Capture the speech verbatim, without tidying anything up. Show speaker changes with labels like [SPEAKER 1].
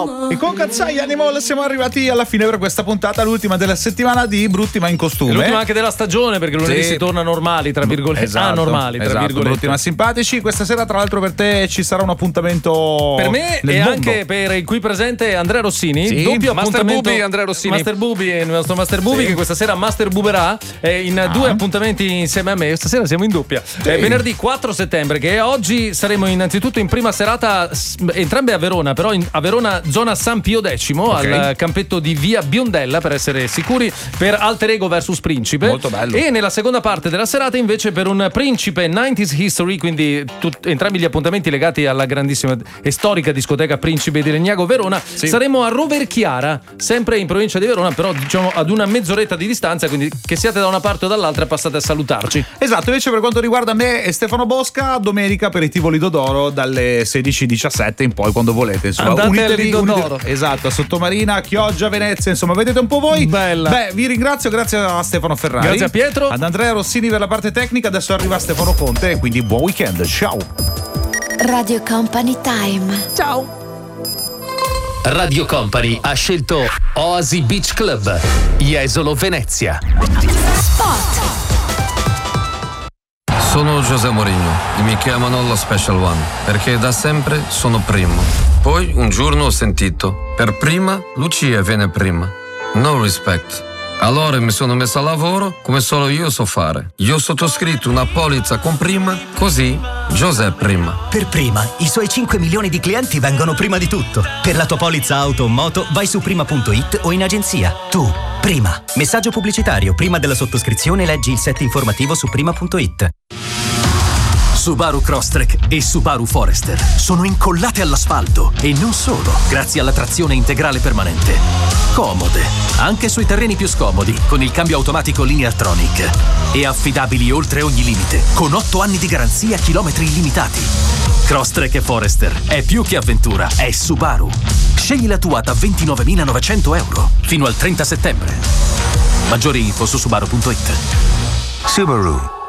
[SPEAKER 1] Ciao! E con Katsai Animal siamo arrivati alla fine per questa puntata, l'ultima della settimana di Brutti ma in costume.
[SPEAKER 2] E l'ultima anche della stagione, perché lunedì sì. si torna normali, tra virgolette.
[SPEAKER 1] Esatto,
[SPEAKER 2] ah, normali, tra
[SPEAKER 1] esatto,
[SPEAKER 2] virgolette.
[SPEAKER 1] Brutti ma simpatici. Questa sera, tra l'altro, per te ci sarà un appuntamento
[SPEAKER 2] per me
[SPEAKER 1] nel
[SPEAKER 2] e
[SPEAKER 1] mondo.
[SPEAKER 2] Anche per il qui presente Andrea Rossini.
[SPEAKER 1] Sì.
[SPEAKER 2] Doppio
[SPEAKER 3] Master
[SPEAKER 2] appuntamento.
[SPEAKER 3] Bubi, Andrea Rossini.
[SPEAKER 2] Master Bubi, il nostro Master Bubi,
[SPEAKER 1] sì.
[SPEAKER 2] che questa sera Master Buberà eh, in ah. due appuntamenti insieme a me. Stasera siamo in doppia. Sì. Eh, venerdì quattro settembre, che oggi saremo innanzitutto in prima serata, entrambe a Verona, però in, a Verona, zona San Pio X, okay. al campetto di via Biondella, per essere sicuri, per Alter Ego versus Principe.
[SPEAKER 1] Molto bello.
[SPEAKER 2] E nella seconda parte della serata invece per un Principe novanta History, quindi tut, entrambi gli appuntamenti legati alla grandissima e storica discoteca Principe di Legnago Verona. Sì. Saremo a Roverchiara, sempre in provincia di Verona, però diciamo ad una mezz'oretta di distanza, quindi che siate da una parte o dall'altra passate a salutarci.
[SPEAKER 1] Esatto. Invece per quanto riguarda me e Stefano Bosca, domenica per i Tivoli d'Odoro dalle sedici diciassette in poi, quando volete, insomma.
[SPEAKER 2] Andate al Lido
[SPEAKER 1] unite,
[SPEAKER 2] d'Oro.
[SPEAKER 1] Esatto, a Sottomarina, Chioggia, Venezia, insomma, vedete un po' voi.
[SPEAKER 2] Bella.
[SPEAKER 1] Beh, vi ringrazio, grazie a Stefano Ferrari,
[SPEAKER 2] grazie a Pietro,
[SPEAKER 1] ad Andrea Rossini per la parte tecnica. Adesso arriva Stefano Conte, quindi buon weekend, ciao.
[SPEAKER 4] Radio Company Time.
[SPEAKER 2] Ciao.
[SPEAKER 5] Radio Company ha scelto Oasi Beach Club, Jesolo, Venezia.
[SPEAKER 4] Spot.
[SPEAKER 6] Sono José Mourinho e mi chiamano lo Special One perché da sempre sono primo. Poi un giorno ho sentito: per prima Lucia viene prima. No respect. Allora mi sono messo a lavoro come solo io so fare. Io ho sottoscritto una polizza con prima, così José prima.
[SPEAKER 7] Per prima, i suoi cinque milioni di clienti vengono prima di tutto. Per la tua polizza auto o moto vai su prima punto it o in agenzia. Tu, prima. Messaggio pubblicitario: prima della sottoscrizione leggi il set informativo su prima punto it.
[SPEAKER 5] Subaru Crosstrek e Subaru Forester sono incollate all'asfalto e non solo, grazie alla trazione integrale permanente. Comode, anche sui terreni più scomodi, con il cambio automatico Lineartronic. E affidabili oltre ogni limite, con otto anni di garanzia, chilometri illimitati. Crosstrek e Forester è più che avventura, è Subaru. Scegli la tua da ventinovemilanovecento euro fino al trenta settembre. Maggiori info su subaru punto it.
[SPEAKER 8] Subaru.